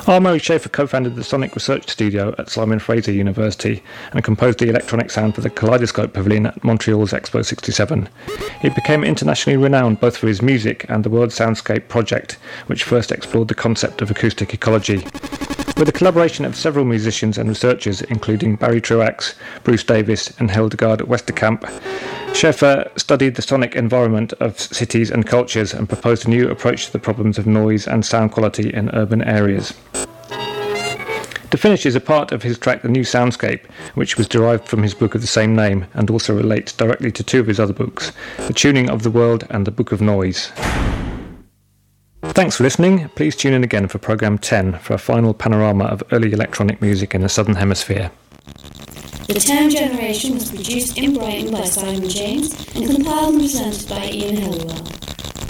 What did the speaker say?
R. Murray Schafer co-founded the Sonic Research Studio at Simon Fraser University and composed the electronic sound for the Kaleidoscope Pavilion at Montreal's Expo 67. He became internationally renowned both for his music and the World Soundscape project, which first explored the concept of acoustic ecology. With the collaboration of several musicians and researchers, including Barry Truax, Bruce Davis and Hildegard Westerkamp, Schafer studied the sonic environment of cities and cultures and proposed a new approach to the problems of noise and sound quality in urban areas. The finish is a part of his track The New Soundscape, which was derived from his book of the same name and also relates directly to two of his other books, The Tuning of the World and The Book of Noise. Thanks for listening. Please tune in again for Programme 10 for a final panorama of early electronic music in the Southern Hemisphere. The Town Generation was produced in Brighton by Simon James and compiled and presented by Ian Helliwell.